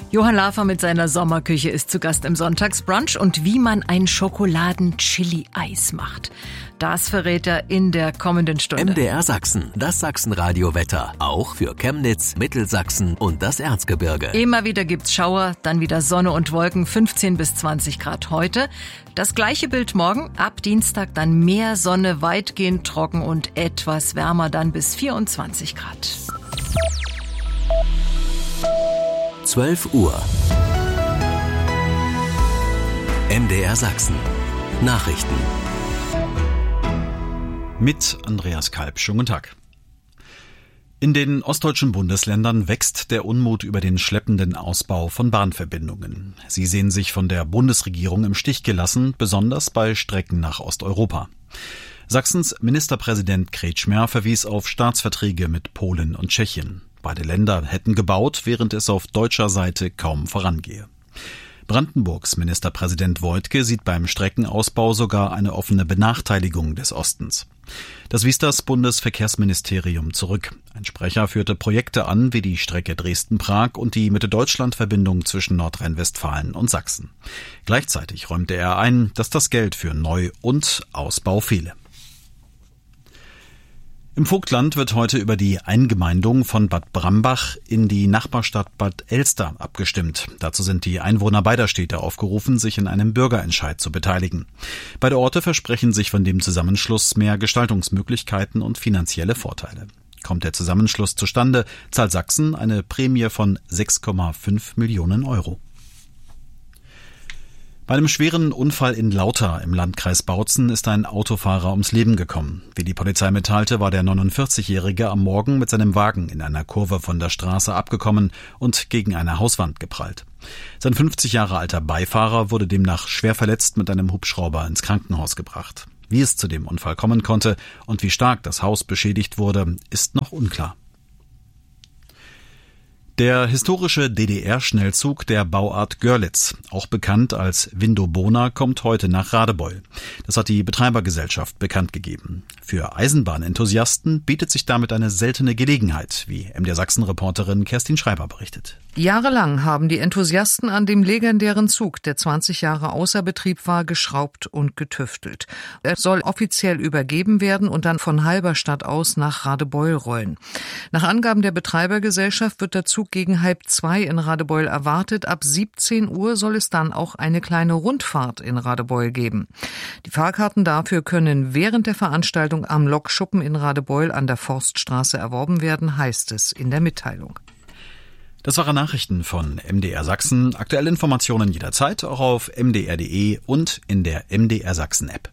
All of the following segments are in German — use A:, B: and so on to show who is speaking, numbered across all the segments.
A: Johann Lafer mit seiner Sommerküche ist zu Gast im Sonntagsbrunch und wie man ein Schokoladen-Chili-Eis macht. Das verrät er in der kommenden Stunde.
B: MDR Sachsen, das Sachsen-Radio-Wetter. Auch für Chemnitz, Mittelsachsen und das Erzgebirge.
A: Immer wieder gibt's Schauer, dann wieder Sonne und Wolken, 15 bis 20 Grad heute. Das gleiche Bild morgen, ab Dienstag dann mehr Sonne, weitgehend trocken und etwas wärmer, dann bis 24 Grad.
B: 12 Uhr. MDR Sachsen. Nachrichten.
C: Mit Andreas Kalb. Schönen guten Tag. In den ostdeutschen Bundesländern wächst der Unmut über den schleppenden Ausbau von Bahnverbindungen. Sie sehen sich von der Bundesregierung im Stich gelassen, besonders bei Strecken nach Osteuropa. Sachsens Ministerpräsident Kretschmer verwies auf Staatsverträge mit Polen und Tschechien. Beide Länder hätten gebaut, während es auf deutscher Seite kaum vorangehe. Brandenburgs Ministerpräsident Woidke sieht beim Streckenausbau sogar eine offene Benachteiligung des Ostens. Das wies das Bundesverkehrsministerium zurück. Ein Sprecher führte Projekte an, wie die Strecke Dresden-Prag und die Mitte-Deutschland-Verbindung zwischen Nordrhein-Westfalen und Sachsen. Gleichzeitig räumte er ein, dass das Geld für Neu- und Ausbau fehle. Im Vogtland wird heute über die Eingemeindung von Bad Brambach in die Nachbarstadt Bad Elster abgestimmt. Dazu sind die Einwohner beider Städte aufgerufen, sich in einem Bürgerentscheid zu beteiligen. Beide Orte versprechen sich von dem Zusammenschluss mehr Gestaltungsmöglichkeiten und finanzielle Vorteile. Kommt der Zusammenschluss zustande, zahlt Sachsen eine Prämie von 6,5 Millionen Euro. Bei einem schweren Unfall in Lauter im Landkreis Bautzen ist ein Autofahrer ums Leben gekommen. Wie die Polizei mitteilte, war der 49-Jährige am Morgen mit seinem Wagen in einer Kurve von der Straße abgekommen und gegen eine Hauswand geprallt. Sein 50 Jahre alter Beifahrer wurde demnach schwer verletzt mit einem Hubschrauber ins Krankenhaus gebracht. Wie es zu dem Unfall kommen konnte und wie stark das Haus beschädigt wurde, ist noch unklar. Der historische DDR-Schnellzug der Bauart Görlitz, auch bekannt als Windobona, kommt heute nach Radebeul. Das hat die Betreibergesellschaft bekannt gegeben. Für Eisenbahnenthusiasten bietet sich damit eine seltene Gelegenheit, wie MDR Sachsen-Reporterin Kerstin Schreiber berichtet.
D: Jahrelang haben die Enthusiasten an dem legendären Zug, der 20 Jahre außer Betrieb war, geschraubt und getüftelt. Er soll offiziell übergeben werden und dann von Halberstadt aus nach Radebeul rollen. Nach Angaben der Betreibergesellschaft wird der Zug gegen 1:30 in Radebeul erwartet. Ab 17 Uhr soll es dann auch eine kleine Rundfahrt in Radebeul geben. Die Fahrkarten dafür können während der Veranstaltung am Lokschuppen in Radebeul an der Forststraße erworben werden, heißt es in der Mitteilung.
C: Das waren Nachrichten von MDR Sachsen. Aktuelle Informationen jederzeit auch auf mdr.de und in der MDR Sachsen App.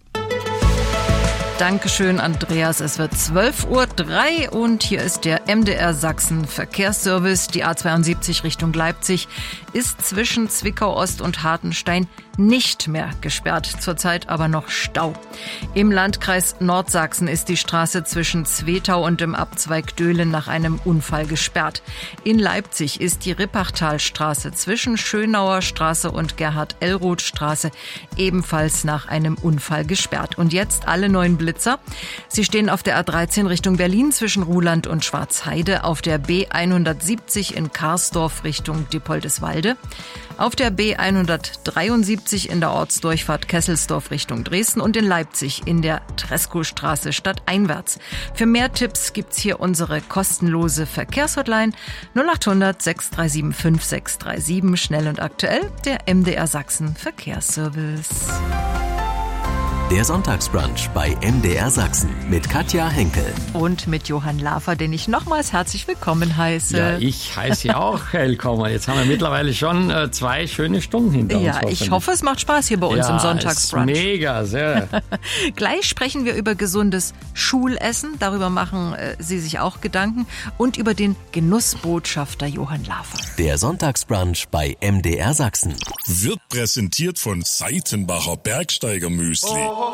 A: Dankeschön, Andreas. Es wird 12:03 Uhr und hier ist der MDR Sachsen Verkehrsservice. Die A72 Richtung Leipzig ist zwischen Zwickau-Ost und Hartenstein nicht mehr gesperrt. Zurzeit aber noch Stau. Im Landkreis Nordsachsen ist die Straße zwischen Zwetau und dem Abzweig Döhlen nach einem Unfall gesperrt. In Leipzig ist die Rippachtalstraße zwischen Schönauer Straße und Gerhard-Ellroth-Straße ebenfalls nach einem Unfall gesperrt. Und jetzt alle neuen Blitzer. Sie stehen auf der A13 Richtung Berlin zwischen Ruhland und Schwarzheide, auf der B170 in Karsdorf Richtung Dippoldeswalde, auf der B173 in der Ortsdurchfahrt Kesselsdorf Richtung Dresden und in Leipzig in der Treskostraße stadteinwärts. Für mehr Tipps gibt's hier unsere kostenlose Verkehrshotline 0800 637 5637, schnell und aktuell, der MDR Sachsen Verkehrsservice.
B: Der Sonntagsbrunch bei MDR Sachsen mit Katja Henkel.
A: Und mit Johann Lafer, den ich nochmals herzlich willkommen heiße.
E: Ja, ich heiße Sie auch willkommen. Jetzt haben wir mittlerweile schon 2 schöne Stunden hinter uns.
A: Ja, ich hoffe, es macht Spaß hier bei uns im Sonntagsbrunch.
E: Ist mega, sehr.
A: Gleich sprechen wir über gesundes Schulessen. Darüber machen Sie sich auch Gedanken. Und über den Genussbotschafter Johann Lafer.
B: Der Sonntagsbrunch bei MDR Sachsen
F: Wird präsentiert von Seitenbacher Bergsteigermüsli.